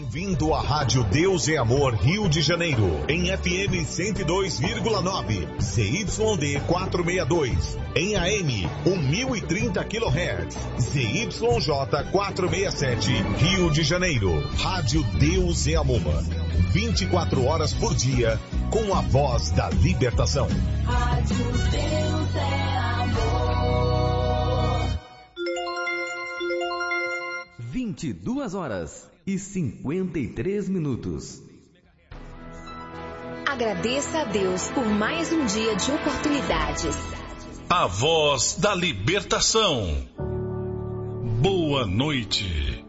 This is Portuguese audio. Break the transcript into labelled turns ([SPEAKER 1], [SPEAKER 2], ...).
[SPEAKER 1] Bem-vindo à Rádio Deus é Amor Rio de Janeiro, em FM 102,9, ZYD 462, em AM 1030 kHz, ZYJ 467, Rio de Janeiro. Rádio Deus é Amor, 24 horas por dia, com a voz da libertação.
[SPEAKER 2] Rádio Deus é Amor.
[SPEAKER 3] 22 horas e 53 minutos.
[SPEAKER 4] Agradeça a Deus por mais um dia de oportunidades.
[SPEAKER 5] A voz da libertação. Boa noite.